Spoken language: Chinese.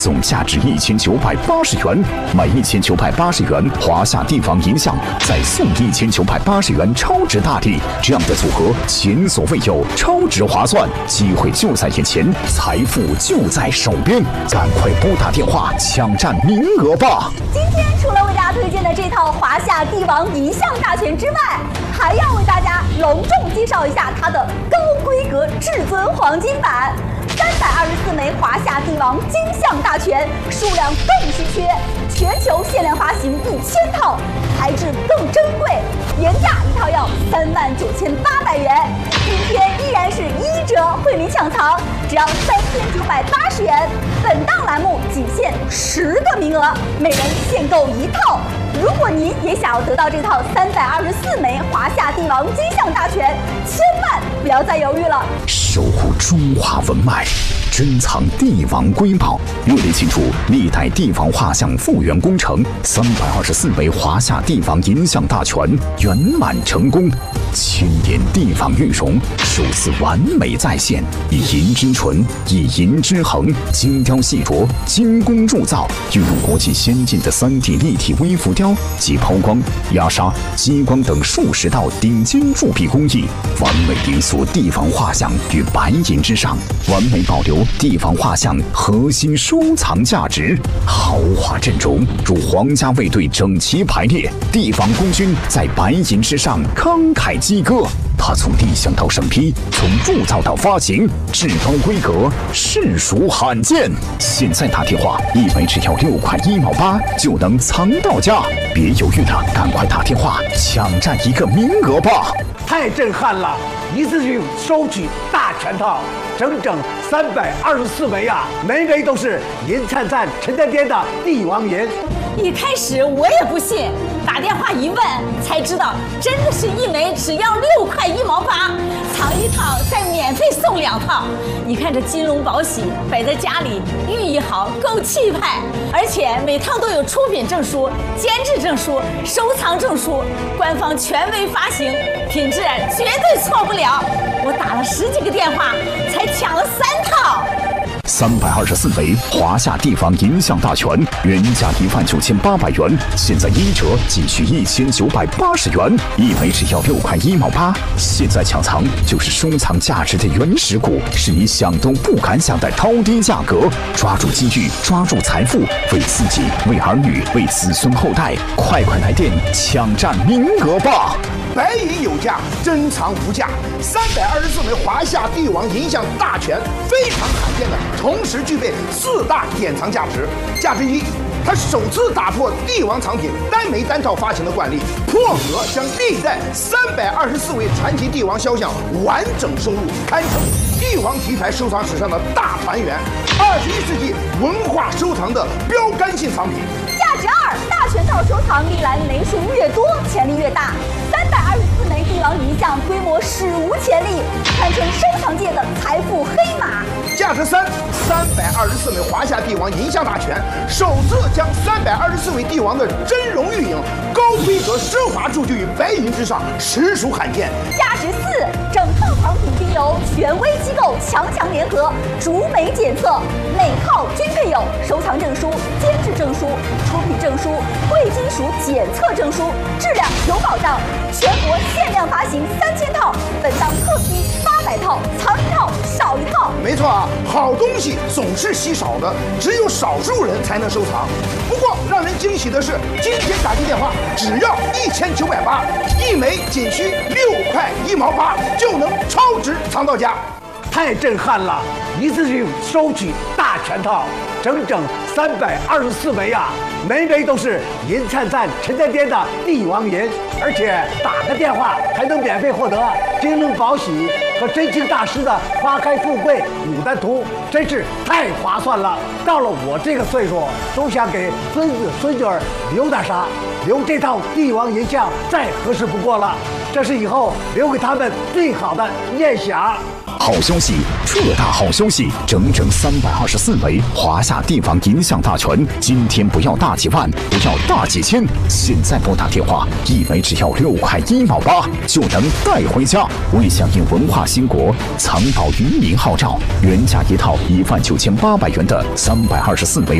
总价值1980元，买1980元华夏地方银项，再送1980元超值大礼，这样的组合前所未有，超值划算，机会就在眼前，财富就在手边，赶快拨打电话抢占名额吧！ 今天除了为大家推荐的这套华夏帝王银项大全之外，还要为大家隆重介绍一下它的高规格至尊黄金版。324枚华夏帝王金项大全，数量更稀缺，全球限量发行1000套，材质更珍贵，原价一套要39800元，今天依然是1折惠民抢藏，只要3980元。本档栏目仅限10个名额，每人限购1套。如果您也想要得到这套324枚华夏帝王金项大全，千万不要再犹豫了。 守护中华文脉，珍藏帝王瑰宝，热烈庆祝历代帝王画像复原工程，324枚华夏帝王银像大全圆满成功，1000年帝王玉容首次完美再现，以银之纯，以银之衡，精雕细琢，精工铸造，运用国际先进的3D 立体微浮雕及抛光、压砂、激光等数十道顶尖铸币工艺，完美凝塑帝王画像于白银之上，完美保留帝王画像核心收藏价值。豪华阵容如皇家卫队整齐排列，帝王功勋在白银之上慷慨激歌。它从立项到审批，从铸造到发行，至高规格，实属罕见。现在打电话，1枚只要6块1毛8就能藏到家，别犹豫了，赶快打电话抢占一个名额吧！ 太震撼了！一次性收取大全套，整整324枚啊，枚枚都是银灿灿、沉甸甸的帝王银。 一开始我也不信，打电话一问才知道，真的是1枚只要6块1毛8，藏1套再免费送2套。你看这金龙宝玺摆在家里，寓意好，够气派。而且每套都有出品证书、监制证书、收藏证书，官方权威发行，品质绝对错不了。我打了10几个电话才抢了3套。 324枚华夏帝王银像大全，原价19800元，现在1折仅需1980元，1枚只要6块1毛8。现在抢藏就是收藏价值的原始股，是你想都不敢想的超低价格。抓住机遇，抓住财富，为自己、为儿女、为子孙后代，快快来电抢占名额吧！ 白银有价，珍藏无价。324枚华夏帝王银像大全，非常罕见的，同时具备4大典藏价值。价值1，它首次打破帝王藏品单枚单套发行的惯例，破格将历代324位传奇帝王肖像完整收入，堪称帝王题材收藏史上的大团圆，21世纪文化收藏的标杆性藏品。 价值2，大全套收藏历来枚数越多，潜力越大。324枚帝王银像规模史无前例，堪称收藏界的财富黑马。 价值3，324枚华夏帝王银像大全，首次将324位帝王的真容玉影高规格奢华铸就于白银之上，实属罕见。 价值4，整套藏品均由权威机构强联合逐枚检测，每套均配有收藏证书、监制证书、出品证书、贵金属检测证书，质量有保障。全国限量发行3000套，本档特批800套，藏1套少1套。 没错啊，好东西总是稀少的，只有少数人才能收藏。不过让人惊喜的是，今天打进电话只要1980，一枚仅需6块1毛8就能超值藏到家。 太震撼了！一次性收取大全套，整整324枚啊，枚枚都是银灿灿、沉甸甸的帝王银，而且打个电话还能免费获得金龙宝玺和真卿大师的花开富贵牡丹图，真是太划算了。到了我这个岁数，都想给孙子孙女儿留点啥，留这套帝王银像再合适不过了。这是以后留给他们最好的念想。 好消息，这大好消息，整整324枚华夏帝王银像大全，今天不要大几万，不要大几千，现在拨打电话，1枚只要6块1毛8，就能带回家。为响应文化兴国、藏宝于民号召，原价一套19800元的324枚